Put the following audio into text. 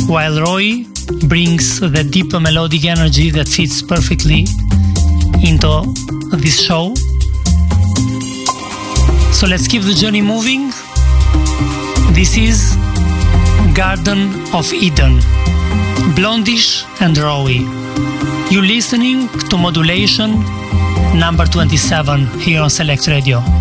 while Roy brings the deep melodic energy that fits perfectly into this show. So let's keep the journey moving. This is Garden of Eden, Blondish and Roy. You're listening to Modulation number 27 here on Select Radio.